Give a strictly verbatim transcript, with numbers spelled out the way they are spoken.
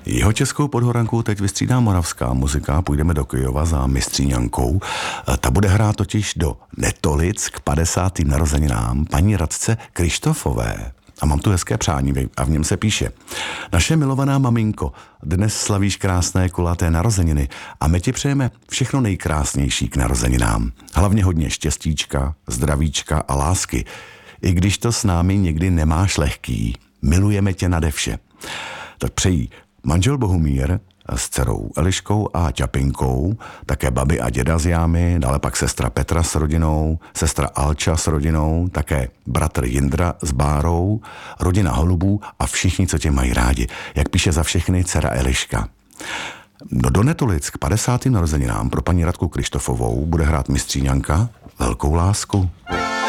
Jeho českou podhorankou teď vystřídá moravská muzika, půjdeme do Kyjova za mistříňankou. Ta bude hrát totiž do Netolic k padesátým narozeninám paní Radce Krištofové. A mám tu hezké přání a v něm se píše: Naše milovaná maminko, dnes slavíš krásné kulaté narozeniny a my ti přejeme všechno nejkrásnější k narozeninám. Hlavně hodně štěstíčka, zdravíčka a lásky. I když to s námi někdy nemáš lehký, milujeme tě nade vše. Tak přejí manžel Bohumír s dcerou Eliškou a Čapinkou, také babi a děda z Jámy, dále pak sestra Petra s rodinou, sestra Alča s rodinou, také bratr Jindra s Bárou, rodina Holubů a všichni, co tě mají rádi. Jak píše za všechny dcera Eliška. No do Netolic k padesátým narozeninám pro paní Radku Krištofovou bude hrát mistříňanka Velkou lásku.